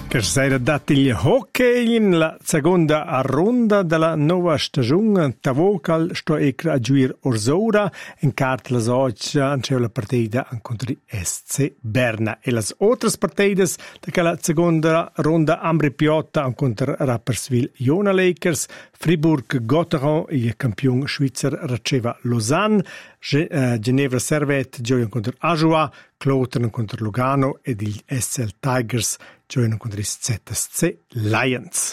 Che si era dato il hockey in la seconda ronda della nuova stagione. Tavocal sto a giuire orsora in carta la soggia c'è la partita contro SC Berna e le altre partite della seconda ronda Ambri Piotta contro Rapperswil Jona Lakers, Fribourg Gotteron il campione svizzero riceva Lausanne, Ginevra Servette gioia contro Ajoie, Cloten contro Lugano ed il SL Tigers giocano contro i ZSC Lions.